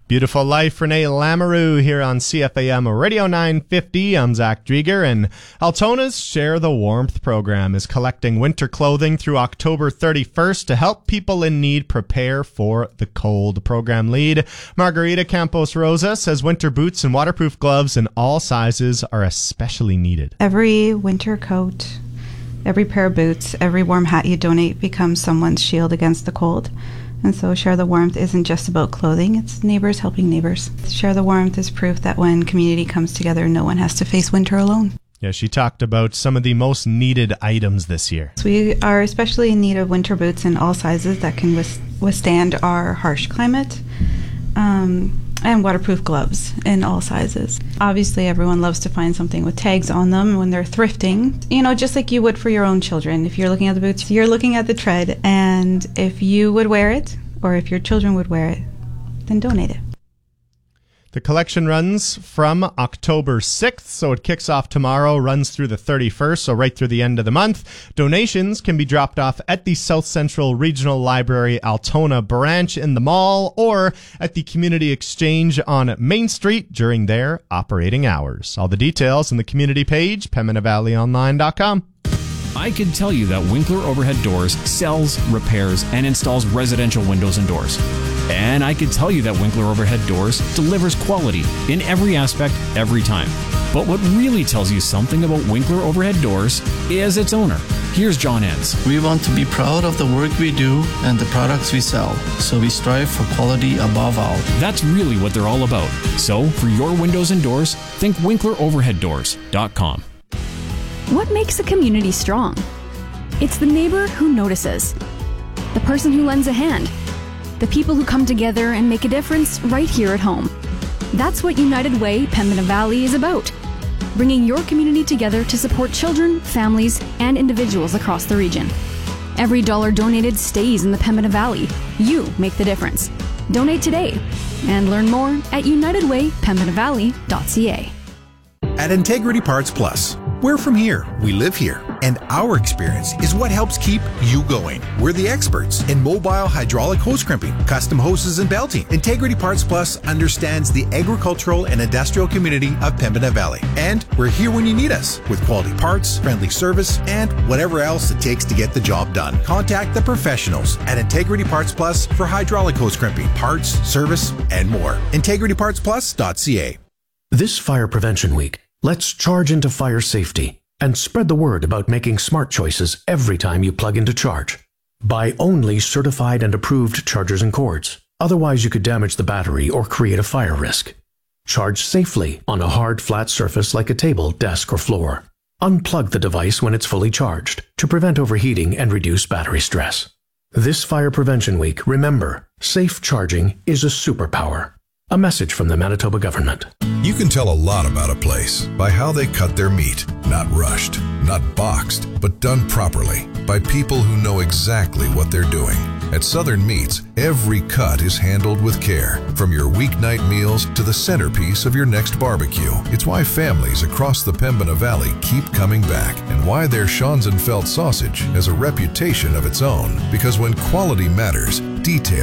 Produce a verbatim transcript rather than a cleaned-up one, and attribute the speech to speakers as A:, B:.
A: Beautiful Life, Renee Lamoureux here on C F A M Radio nine fifty. I'm Zach Drieger, and Altona's Share the Warmth program is collecting winter clothing through October thirty-first to help people in need prepare for the cold. Program lead Margarita Campos Rosa says winter boots and waterproof gloves in all sizes are especially needed.
B: Every winter coat, every pair of boots, every warm hat you donate becomes someone's shield against the cold. And so Share the Warmth isn't just about clothing, it's neighbors helping neighbors. Share the Warmth is proof that when community comes together, no one has to face winter alone.
A: Yeah, she talked about some of the most needed items this year.
B: So we are especially in need of winter boots in all sizes that can withstand our harsh climate, um, and waterproof gloves in all sizes. Obviously, everyone loves to find something with tags on them when they're thrifting, you know, just like you would for your own children. If you're looking at the boots, you're looking at the tread, and if you would wear it, or if your children would wear it, then donate it.
A: The collection runs from October sixth, so it kicks off tomorrow, runs through the thirty-first, so right through the end of the month. Donations can be dropped off at the South Central Regional Library Altona branch in the mall or at the Community Exchange on Main Street during their operating hours. All the details on the community page, Pembina Valley Online dot com.
C: I can tell you that Winkler Overhead Doors sells, repairs, and installs residential windows and doors. And I can tell you that Winkler Overhead Doors delivers quality in every aspect, every time. But what really tells you something about Winkler Overhead Doors is its owner. Here's John Enns.
D: We want to be proud of the work we do and the products we sell, so we strive for quality above all.
C: That's really what they're all about. So, for your windows and doors, think Winkler Overhead Doors dot com.
E: What makes a community strong? It's the neighbor who notices, the person who lends a hand, the people who come together and make a difference right here at home. That's what United Way Pembina Valley is about, bringing your community together to support children, families, and individuals across the region. Every dollar donated stays in the Pembina Valley. You make the difference. Donate today and learn more at united way pembina valley dot c a.
F: At Integrity Parts Plus, we're from here, we live here, and our experience is what helps keep you going. We're the experts in mobile hydraulic hose crimping, custom hoses and belting. Integrity Parts Plus understands the agricultural and industrial community of Pembina Valley. And we're here when you need us, with quality parts, friendly service, and whatever else it takes to get the job done. Contact the professionals at Integrity Parts Plus for hydraulic hose crimping, parts, service, and more. integrity parts plus dot c a.
G: This Fire Prevention Week, let's charge into fire safety and spread the word about making smart choices every time you plug into charge. Buy only certified and approved chargers and cords. Otherwise, you could damage the battery or create a fire risk. Charge safely on a hard, flat surface like a table, desk, or floor. Unplug the device when it's fully charged to prevent overheating and reduce battery stress. This Fire Prevention Week, remember, safe charging is a superpower. A message from the Manitoba government.
H: You can tell a lot about a place by how they cut their meat. Not rushed, not boxed, but done properly by people who know exactly what they're doing. At Southern Meats, every cut is handled with care, from your weeknight meals to the centerpiece of your next barbecue. It's why families across the Pembina Valley keep coming back, and why their Schonzenfeld sausage has a reputation of its own. Because when quality matters, detail